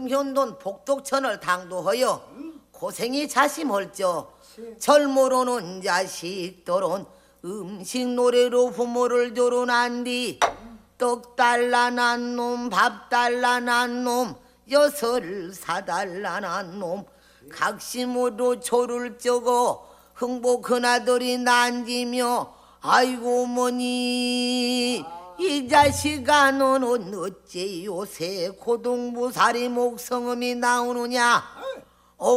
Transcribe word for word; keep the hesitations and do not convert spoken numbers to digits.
금현돈 복덕천을 당도하여 고생이 자심할저 절모로는 자식들은 음식 노래로 부모를 조론한 뒤 떡 달라난 놈, 밥 달라난 놈, 엿을 사달라난 놈 각심으로 조를 쩌고 흥복한 아들이 난지며 아이고 어머니 이 자식아 너는 어째 요새 고동부살이 목성음이 나오느냐